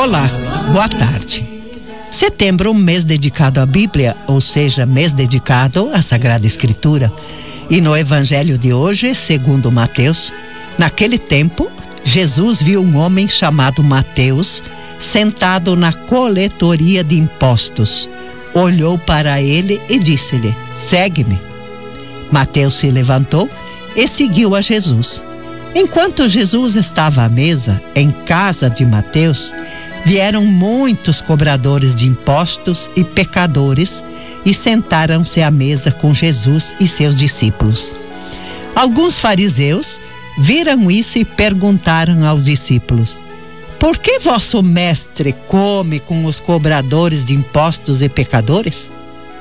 Olá, boa tarde. Setembro, um mês dedicado à Bíblia, ou seja, mês dedicado à Sagrada Escritura. E no Evangelho de hoje, segundo Mateus, naquele tempo, Jesus viu um homem chamado Mateus sentado na coletoria de impostos. Olhou para ele e disse-lhe: segue-me. Mateus se levantou e seguiu a Jesus. Enquanto Jesus estava à mesa, em casa de Mateus, vieram muitos cobradores de impostos e pecadores e sentaram-se à mesa com Jesus e seus discípulos. Alguns fariseus viram isso e perguntaram aos discípulos: por que vosso mestre come com os cobradores de impostos e pecadores?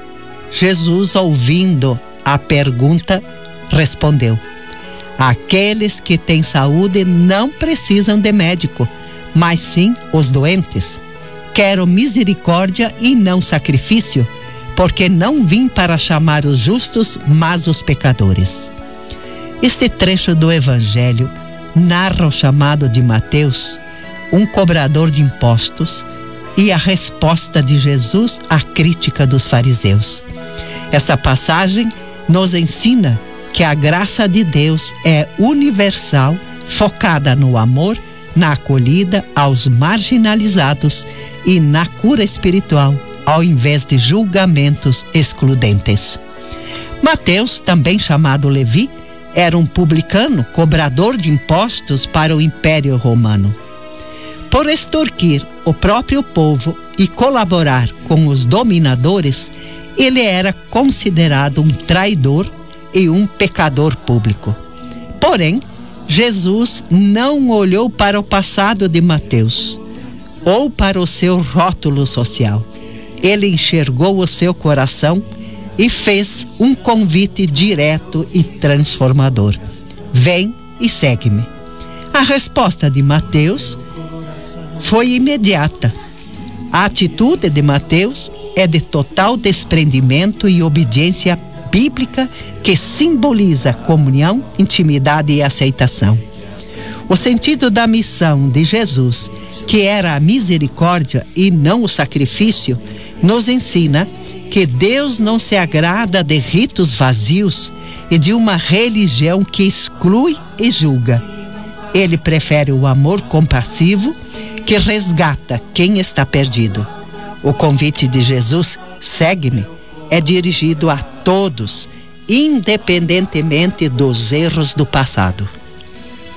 Jesus, ouvindo a pergunta, respondeu: aqueles que têm saúde não precisam de médico, mas sim os doentes. Quero misericórdia e não sacrifício, porque não vim para chamar os justos, mas os pecadores. Este trecho do Evangelho narra o chamado de Mateus, um cobrador de impostos, e a resposta de Jesus à crítica dos fariseus. Esta passagem nos ensina que a graça de Deus é universal, focada no amor, na acolhida aos marginalizados e na cura espiritual, ao invés de julgamentos excludentes. Mateus, também chamado Levi, era um publicano, cobrador de impostos para o Império Romano. Por extorquir o próprio povo e colaborar com os dominadores, ele era considerado um traidor e um pecador público. Porém, Jesus não olhou para o passado de Mateus ou para o seu rótulo social. Ele enxergou o seu coração e fez um convite direto e transformador: vem e segue-me. A resposta de Mateus foi imediata. A atitude de Mateus é de total desprendimento e obediência bíblica, que simboliza comunhão, intimidade e aceitação. O sentido da missão de Jesus, que era a misericórdia e não o sacrifício, nos ensina que Deus não se agrada de ritos vazios e de uma religião que exclui e julga. Ele prefere o amor compassivo, que resgata quem está perdido. O convite de Jesus, segue-me, é dirigido a todos, independentemente dos erros do passado.